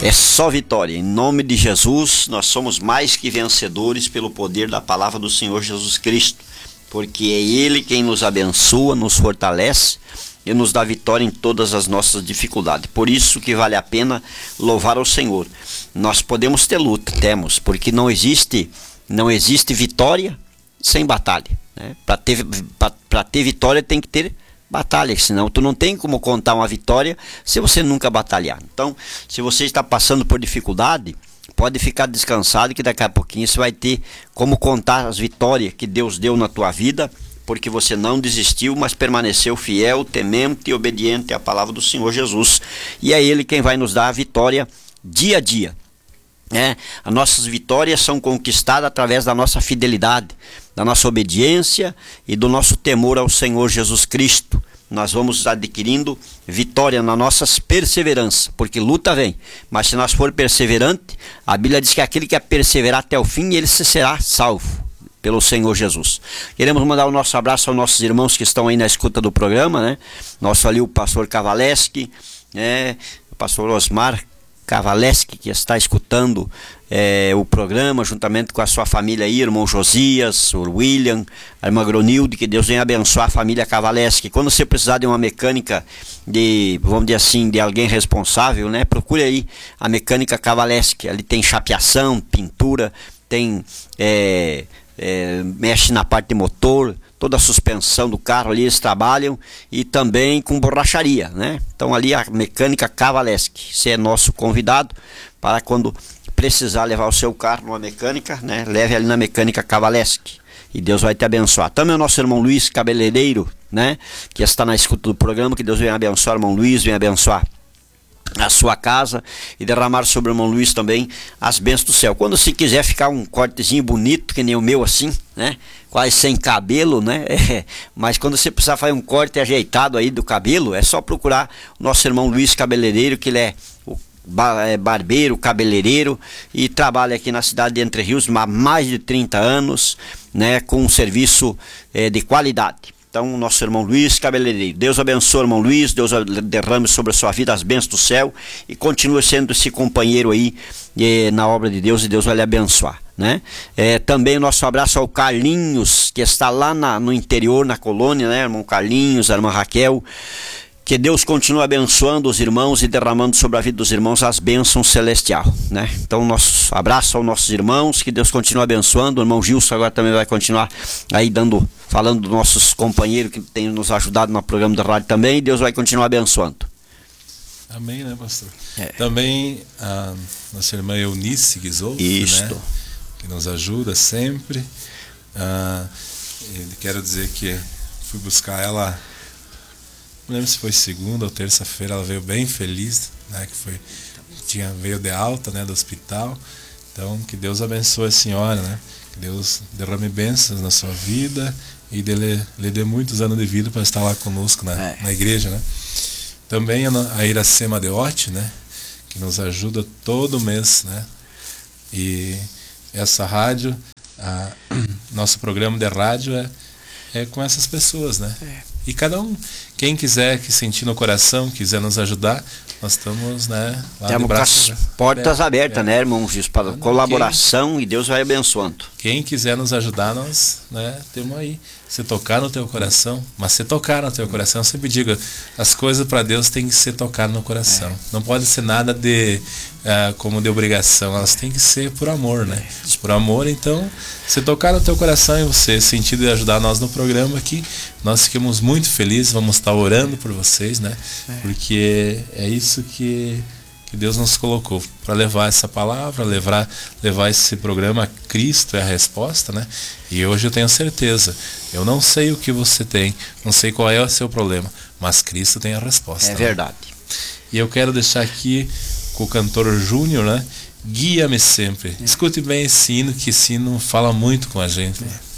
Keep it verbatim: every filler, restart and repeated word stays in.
É só vitória. Em nome de Jesus, nós somos mais que vencedores pelo poder da palavra do Senhor Jesus Cristo, porque é Ele quem nos abençoa, nos fortalece e nos dá vitória em todas as nossas dificuldades. Por isso que vale a pena louvar ao Senhor. Nós podemos ter luta, temos, porque não existe, não existe vitória sem batalha, né? Para ter, para ter vitória tem que ter batalha, senão tu não tem como contar uma vitória se você nunca batalhar. Então, se você está passando por dificuldade, pode ficar descansado que daqui a pouquinho você vai ter como contar as vitórias que Deus deu na tua vida, porque você não desistiu, mas permaneceu fiel, temente e obediente à palavra do Senhor Jesus. E é Ele quem vai nos dar a vitória dia a dia. É, as nossas vitórias são conquistadas através da nossa fidelidade, da nossa obediência e do nosso temor ao Senhor Jesus Cristo. Nós vamos adquirindo vitória na nossa perseverança, porque luta vem, mas se nós for perseverante, a Bíblia diz que aquele que é perseverar até o fim, ele será salvo pelo Senhor Jesus. Queremos mandar o nosso abraço aos nossos irmãos que estão aí na escuta do programa, né? Nosso ali o pastor Cavaleski, né? O pastor Osmar Cavaleski, que está escutando é, o programa juntamente com a sua família aí, irmão Josias, o William, a irmã Gronilde, que Deus venha abençoar a família Cavaleski. Quando você precisar de uma mecânica, de, vamos dizer assim, de alguém responsável, né, procure aí a mecânica Cavaleski. Ali tem chapeação, pintura, tem é, é, mexe na parte de motor, toda a suspensão do carro ali eles trabalham, e também com borracharia, né? Então ali a mecânica Cavaleski, você é nosso convidado para quando precisar levar o seu carro numa mecânica, né? Leve ali na mecânica Cavaleski e Deus vai te abençoar. Também o nosso irmão Luiz Cabeleireiro, né? Que está na escuta do programa, que Deus venha abençoar, irmão Luiz, venha abençoar a sua casa e derramar sobre o irmão Luiz também as bênçãos do céu. Quando se quiser ficar um cortezinho bonito, que nem o meu assim, né? Quase sem cabelo, né? É, mas quando você precisar fazer um corte ajeitado aí do cabelo, é só procurar o nosso irmão Luiz Cabeleireiro, que ele é o barbeiro, cabeleireiro, e trabalha aqui na cidade de Entre Rios há mais de trinta anos, né? Com um serviço é, de qualidade. Então, o nosso irmão Luiz Cabeleireiro. Deus abençoe, irmão Luiz. Deus derrame sobre a sua vida as bênçãos do céu e continue sendo esse companheiro aí eh, na obra de Deus, e Deus vai lhe abençoar, né? É, também o nosso abraço ao Carlinhos, que está lá na, no interior, na colônia, né? Irmão Carlinhos, a irmã Raquel. Que Deus continue abençoando os irmãos e derramando sobre a vida dos irmãos as bênçãos celestiais, né? Então, nosso abraço aos nossos irmãos, que Deus continue abençoando. O irmão Gilson agora também vai continuar aí dando, falando dos nossos companheiros que têm nos ajudado no programa da rádio também, e Deus vai continuar abençoando. Amém, né, pastor? É. Também a nossa irmã Eunice Guizolfo, né? Que nos ajuda sempre. Ah, quero dizer que fui buscar ela, não lembro se foi segunda ou terça-feira, ela veio bem feliz, né, que foi, tinha, veio de alta, né, do hospital. Então, que Deus abençoe a senhora, né, que Deus derrame bênçãos na sua vida e dele, lhe dê muitos anos de vida para estar lá conosco na, é. na igreja, né. Também a Iracema Deotti, né, que nos ajuda todo mês, né, e essa rádio, a, nosso programa de rádio é, é com essas pessoas, né. É. E cada um, quem quiser, que sentir no coração, quiser nos ajudar, nós estamos, né, lá de braços, com as portas é, abertas, é. né, irmãos, para colaboração, quem, e Deus vai abençoando. Quem quiser nos ajudar, nós, né, temos aí. Se tocar no teu coração, mas se tocar no teu coração, eu sempre digo, as coisas para Deus tem que ser tocar no coração. É. Não pode ser nada de uh, como de obrigação, elas têm que ser por amor, né? É. Por amor, então, se tocar no teu coração e você sentir de ajudar nós no programa aqui, nós ficamos muito felizes, vamos estar orando por vocês, né? É. Porque é isso que que Deus nos colocou para levar essa palavra, levar, levar esse programa. Cristo é a resposta, né? E hoje eu tenho certeza, eu não sei o que você tem, não sei qual é o seu problema, mas Cristo tem a resposta. É, né? Verdade. E eu quero deixar aqui com o cantor Júnior, né? Guia-me sempre. É. Escute bem esse hino, que esse hino fala muito com a gente. É.